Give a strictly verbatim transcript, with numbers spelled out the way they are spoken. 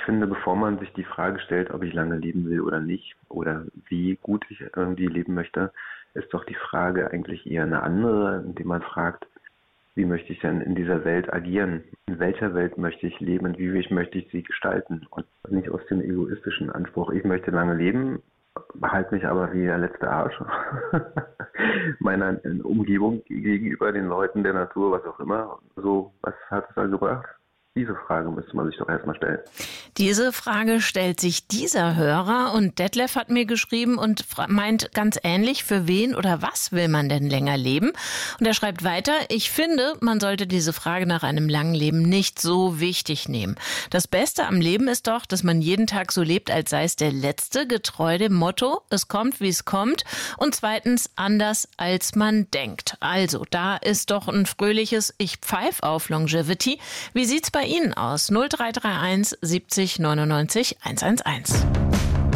finde, bevor man sich die Frage stellt, ob ich lange leben will oder nicht oder wie gut ich irgendwie leben möchte, ist doch die Frage eigentlich eher eine andere, indem man fragt, wie möchte ich denn in dieser Welt agieren? In welcher Welt möchte ich leben und wie möchte ich sie gestalten? Und nicht aus dem egoistischen Anspruch, ich möchte lange leben, behalte mich aber wie der letzte Arsch meiner Umgebung gegenüber den Leuten, der Natur, was auch immer. So, was hat es da gebracht? Diese Frage müsste man sich doch erstmal stellen. Diese Frage stellt sich dieser Hörer und Detlef hat mir geschrieben und meint ganz ähnlich, für wen oder was will man denn länger leben? Und er schreibt weiter, ich finde, man sollte diese Frage nach einem langen Leben nicht so wichtig nehmen. Das Beste am Leben ist doch, dass man jeden Tag so lebt, als sei es der letzte, getreu dem Motto, es kommt, wie es kommt und zweitens anders, als man denkt. Also, da ist doch ein fröhliches Ich pfeif auf Longevity. Wie sieht's bei Ihnen aus? null drei drei eins siebzig neunundneunzig hundertelf.